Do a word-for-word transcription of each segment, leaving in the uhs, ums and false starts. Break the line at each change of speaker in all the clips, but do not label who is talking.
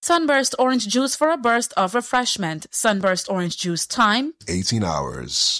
Sunburst orange juice for a burst of refreshment. Sunburst orange juice time,
eighteen hours.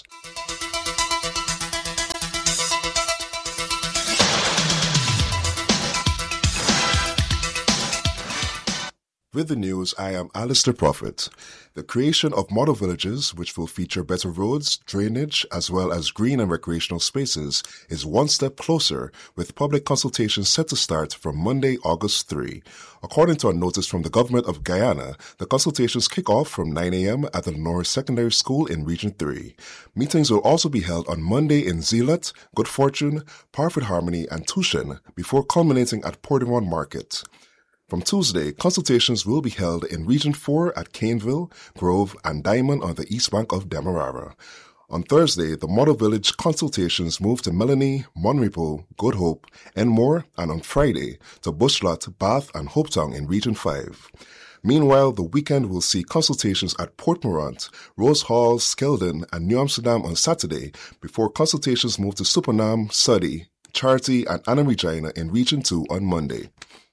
With the news, I am Alistair Prophet. The creation of model villages, which will feature better roads, drainage, as well as green and recreational spaces, is one step closer, with public consultations set to start from Monday, August third. According to a notice from the government of Guyana, the consultations kick off from nine a.m. at the Lenore Secondary School in Region three. Meetings will also be held on Monday in Zeelet, Good Fortune, Parford Harmony, and Tushin, before culminating at Port Devon Market. From Tuesday, consultations will be held in Region four at Caneville, Grove, and Diamond on the east bank of Demerara. On Thursday, the Model Village consultations move to Melanie, Monrepo, Good Hope, Enmore, and on Friday to Bushlot, Bath, and Hopetown in Region five. Meanwhile, the weekend will see consultations at Port Morant, Rose Hall, Skeldon, and New Amsterdam on Saturday, before consultations move to Supernam, Suddy, Charity, and Anna Regina in Region two on Monday.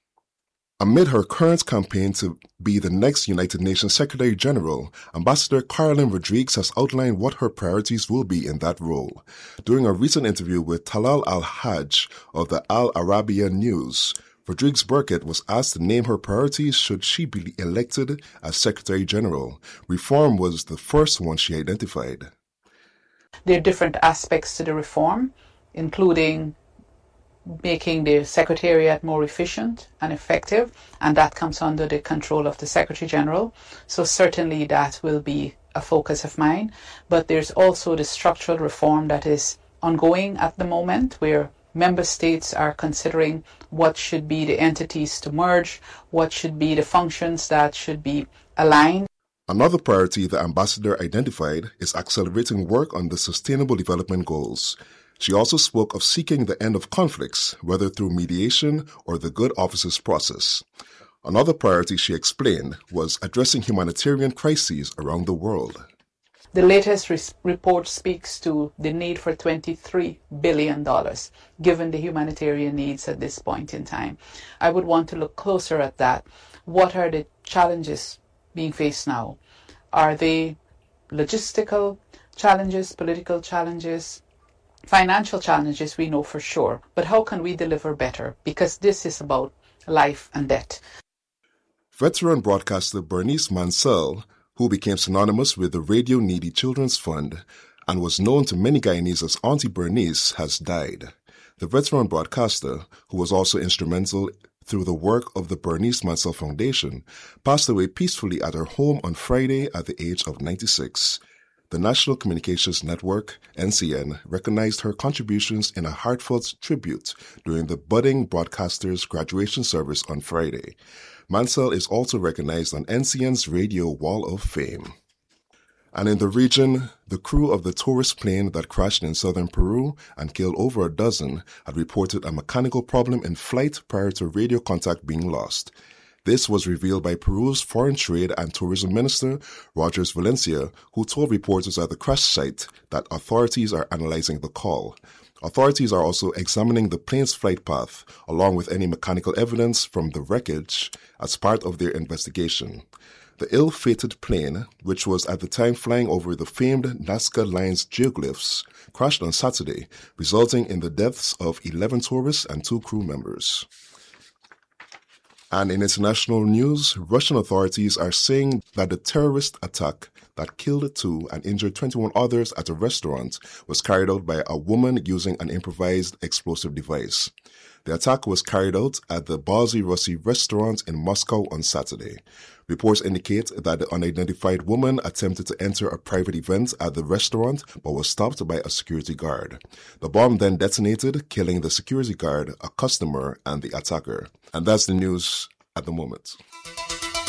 Amid her current campaign to be the next United Nations Secretary General, Ambassador Caroline Rodriguez has outlined what her priorities will be in that role. During a recent interview with Talal Al-Hajj of the Al Arabiya News, Rodriguez Burkett was asked to name her priorities should she be elected as Secretary General. Reform was the first one she identified.
There are different aspects to the reform, including making the Secretariat more efficient and effective, and that comes under the control of the Secretary General. So certainly that will be a focus of mine. But there's also the structural reform that is ongoing at the moment, where member states are considering what should be the entities to merge, what should be the functions that should be aligned.
Another priority the ambassador identified is accelerating work on the Sustainable Development Goals. She also spoke of seeking the end of conflicts, whether through mediation or the good offices process. Another priority, she explained, was addressing humanitarian crises around the world.
The latest re- report speaks to the need for twenty-three billion dollars, given the humanitarian needs at this point in time. I would want to look closer at that. What are the challenges being faced now? Are they logistical challenges, political challenges? Financial challenges, we know for sure, but how can we deliver better? Because this is about life and death.
Veteran broadcaster Bernice Mansell, who became synonymous with the Radio Needy Children's Fund and was known to many Guyanese as Auntie Bernice, has died. The veteran broadcaster, who was also instrumental through the work of the Bernice Mansell Foundation, passed away peacefully at her home on Friday at the age of ninety-six. The National Communications Network, N C N, recognized her contributions in a heartfelt tribute during the budding broadcaster's graduation service on Friday. Mansell is also recognized on N C N's Radio Wall of Fame. And in the region, the crew of the tourist plane that crashed in southern Peru and killed over a dozen had reported a mechanical problem in flight prior to radio contact being lost. This was revealed by Peru's Foreign Trade and Tourism Minister, Rogers Valencia, who told reporters at the crash site that authorities are analyzing the call. Authorities are also examining the plane's flight path, along with any mechanical evidence from the wreckage, as part of their investigation. The ill-fated plane, which was at the time flying over the famed Nazca Lines geoglyphs, crashed on Saturday, resulting in the deaths of eleven tourists and two crew members. And in international news, Russian authorities are saying that the terrorist attack that killed two and injured twenty-one others at a restaurant was carried out by a woman using an improvised explosive device. The attack was carried out at the Barzy Rossi restaurant in Moscow on Saturday. Reports indicate that the unidentified woman attempted to enter a private event at the restaurant but was stopped by a security guard. The bomb then detonated, killing the security guard, a customer, and the attacker. And that's the news at the moment.